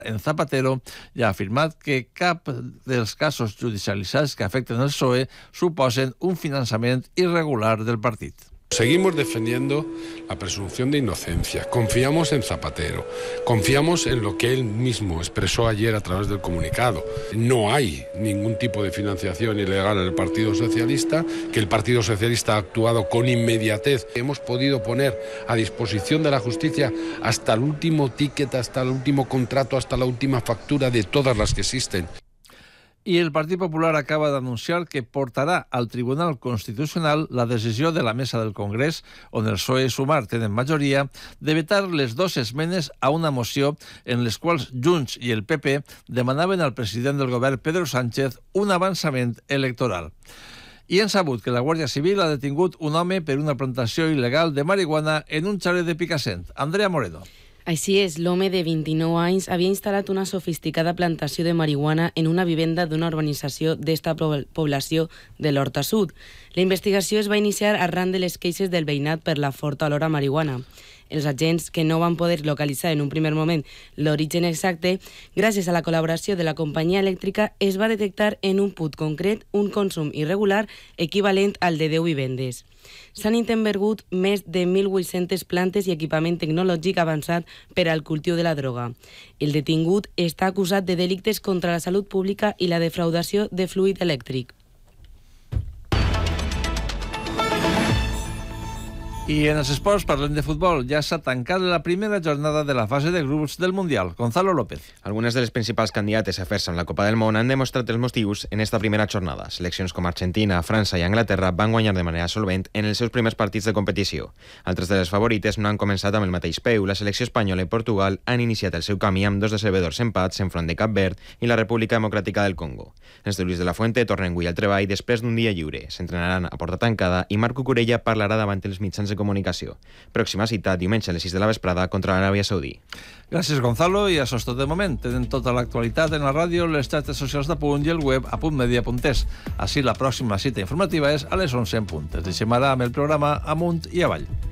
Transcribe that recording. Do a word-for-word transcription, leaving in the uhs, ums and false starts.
en Zapatero ja ha afirmat que cap dels casos judicialitzats que afecten el P S O E suposen un finançament irregular del partit. Seguimos defendiendo la presunción de inocencia, confiamos en Zapatero, confiamos en lo que él mismo expresó ayer a través del comunicado. No hay ningún tipo de financiación ilegal en el Partido Socialista, que el Partido Socialista ha actuado con inmediatez. Hemos podido poner a disposición de la justicia hasta el último ticket, hasta el último contrato, hasta la última factura de todas las que existen. I el Partit Popular acaba d'anunciar que portarà al Tribunal Constitucional la decisió de la Mesa del Congrés, on el P S O E i Sumar tenen majoria, de vetar les dues esmenes a una moció en les quals Junts i el P P demanaven al president del govern, Pedro Sánchez, un avançament electoral. I hem sabut que la Guàrdia Civil ha detingut un home per una plantació il·legal de marihuana en un xalet de Picassent. Andrea Moreno. Així és, l'home de vint-i-nou anys havia instal·lat una sofisticada plantació de marihuana en una vivenda d'una urbanització d'esta població de l'Horta Sud. La investigació es va iniciar arran de les queixes del veïnat per la forta olor a marihuana. Els agents, que no van poder localitzar en un primer moment l'origen exacte, gràcies a la col·laboració de la companyia elèctrica es va detectar en un put concret un consum irregular equivalent al de deu vivendes. S'han intervingut més de mil vuit-centes plantes i equipament tecnològic avançat per al cultiu de la droga. El detingut està acusat de delictes contra la salut pública i la defraudació de fluid elèctric. I en els esports parlem de futbol. Ja s'ha tancat la primera jornada de la fase de grups del Mundial. Gonzalo López. Algunes de les principals candidates a fer-se en la Copa del Món han demostrat els motius en esta primera jornada. Seleccions com Argentina, França i Anglaterra van guanyar de manera solvent en els seus primers partits de competició. Altres de les favorites no han començat amb el mateix peu. La selecció espanyola i Portugal han iniciat el seu camí amb dos decebedors empats enfront de Cap Verd i la República Democràtica del Congo. Els de Luis de la Fuente tornen avui al treball després d'un dia lliure. S'entrenaran a porta tancada i Marc Cucurella parlarà davant els mitjans de comunicació. Pròxima cita diumenge a les sis de la vesprada contra l'Aràbia Saudí. Gràcies, Gonzalo, i això és tot de moment. Tenen tota l'actualitat en la ràdio, les xarxes socials de Punt i el web a punt media punt es. Així la pròxima cita informativa és a les onze en punt. Ens deixem ara amb el programa Amunt i Avall.